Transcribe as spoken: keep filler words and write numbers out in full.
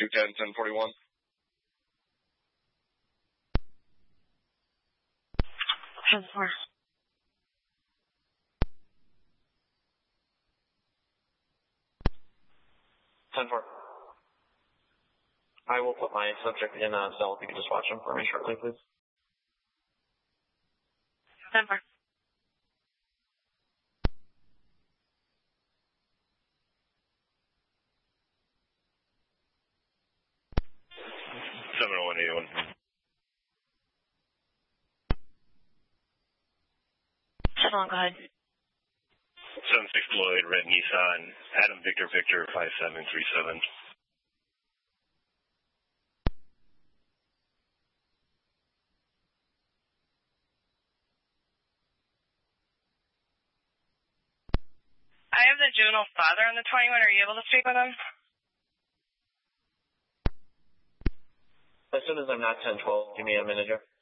two ten, ten forty-one. ten four. ten four. I will put my subject in a cell. If you could just watch him for me shortly, please. ten four. seven oh one eighty-one. seven one, go ahead. seven six Lloyd, Red Nissan, Adam Victor Victor, five seven three seven. I have the juvenile father on the twenty-one. Are you able to speak with him? As soon as I'm not ten twelve, give me a minute here.